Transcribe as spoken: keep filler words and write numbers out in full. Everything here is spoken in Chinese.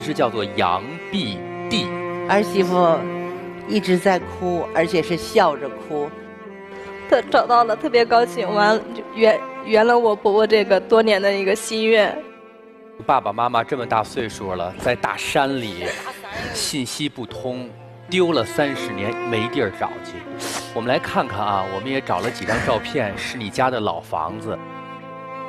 是叫做杨碧娣。 儿媳妇一直在哭，而且是笑着哭。 他找到了，特别高兴，完了就圆圆了我婆婆这个多年的一个心愿。 爸爸妈妈这么大岁数了，在大山里，信息不通，丢了三十年没地儿找去。我们来看看啊，我们也找了几张照片，是你家的老房子。